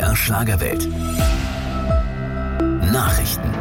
MDR Schlagerwelt. Nachrichten.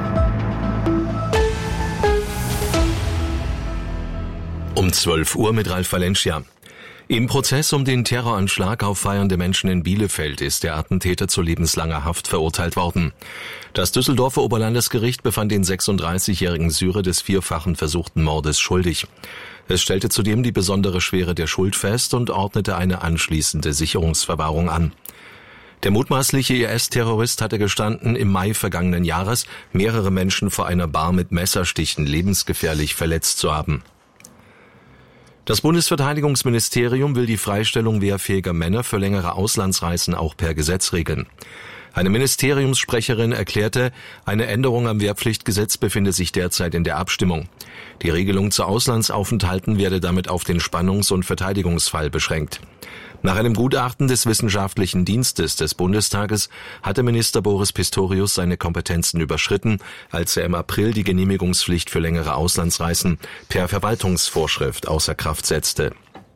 Um 12 Uhr mit Ralf Valencia. Im Prozess um den Terroranschlag auf feiernde Menschen in Bielefeld ist der Attentäter zu lebenslanger Haft verurteilt worden. Das Düsseldorfer Oberlandesgericht befand den 36-jährigen Syrer des vierfachen versuchten Mordes schuldig. Es stellte zudem die besondere Schwere der Schuld fest und ordnete eine anschließende Sicherungsverwahrung an. Der mutmaßliche IS-Terrorist hatte gestanden, im Mai vergangenen Jahres mehrere Menschen vor einer Bar mit Messerstichen lebensgefährlich verletzt zu haben. Das Bundesverteidigungsministerium will die Freistellung wehrfähiger Männer für längere Auslandsreisen auch per Gesetz regeln. Eine Ministeriumssprecherin erklärte, eine Änderung am Wehrpflichtgesetz befinde sich derzeit in der Abstimmung. Die Regelung zu Auslandsaufenthalten werde damit auf den Spannungs- und Verteidigungsfall beschränkt. Nach einem Gutachten des Wissenschaftlichen Dienstes des Bundestages hatte Minister Boris Pistorius seine Kompetenzen überschritten, als er im April die Genehmigungspflicht für längere Auslandsreisen per Verwaltungsvorschrift außer Kraft setzte.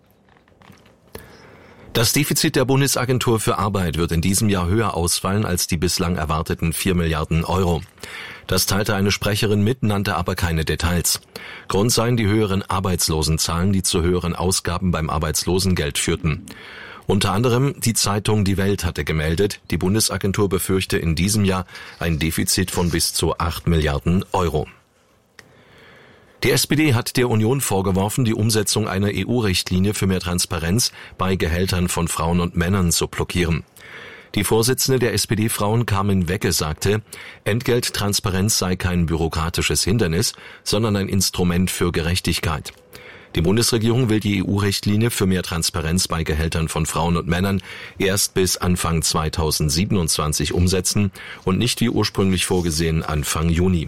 Das Defizit der Bundesagentur für Arbeit wird in diesem Jahr höher ausfallen als die bislang erwarteten 4 Milliarden Euro. Das teilte eine Sprecherin mit, nannte aber keine Details. Grund seien die höheren Arbeitslosenzahlen, die zu höheren Ausgaben beim Arbeitslosengeld führten. Unter anderem die Zeitung Die Welt hatte gemeldet, die Bundesagentur befürchte in diesem Jahr ein Defizit von bis zu 8 Milliarden Euro. Die SPD hat der Union vorgeworfen, die Umsetzung einer EU-Richtlinie für mehr Transparenz bei Gehältern von Frauen und Männern zu blockieren. Die Vorsitzende der SPD-Frauen Carmen Wecke sagte, Entgelttransparenz sei kein bürokratisches Hindernis, sondern ein Instrument für Gerechtigkeit. Die Bundesregierung will die EU-Richtlinie für mehr Transparenz bei Gehältern von Frauen und Männern erst bis Anfang 2027 umsetzen und nicht wie ursprünglich vorgesehen Anfang Juni.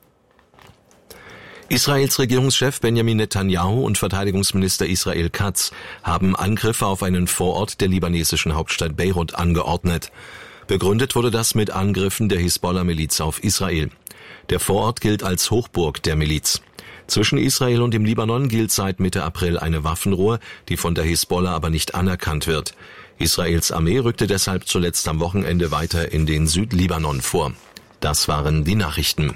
Israels Regierungschef Benjamin Netanyahu und Verteidigungsminister Israel Katz haben Angriffe auf einen Vorort der libanesischen Hauptstadt Beirut angeordnet. Begründet wurde das mit Angriffen der Hisbollah-Miliz auf Israel. Der Vorort gilt als Hochburg der Miliz. Zwischen Israel und dem Libanon gilt seit Mitte April eine Waffenruhe, die von der Hisbollah aber nicht anerkannt wird. Israels Armee rückte deshalb zuletzt am Wochenende weiter in den Südlibanon vor. Das waren die Nachrichten.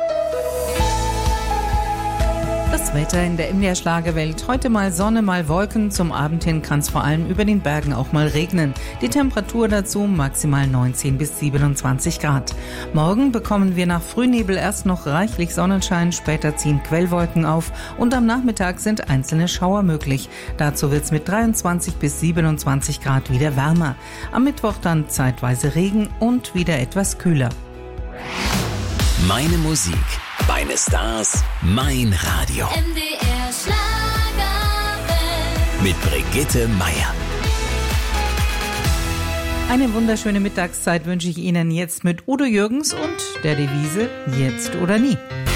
Das Wetter in der MDR Schlagerwelt. Heute mal Sonne, mal Wolken. Zum Abend hin kann es vor allem über den Bergen auch mal regnen. Die Temperatur dazu maximal 19 bis 27 Grad. Morgen bekommen wir nach Frühnebel erst noch reichlich Sonnenschein, später ziehen Quellwolken auf und am Nachmittag sind einzelne Schauer möglich. Dazu wird es mit 23 bis 27 Grad wieder wärmer. Am Mittwoch dann zeitweise Regen und wieder etwas kühler. Meine Musik, meine Stars, mein Radio. MDR Schlagerwelt. Mit Brigitte Meier. Eine wunderschöne Mittagszeit wünsche ich Ihnen jetzt mit Udo Jürgens und der Devise Jetzt oder nie.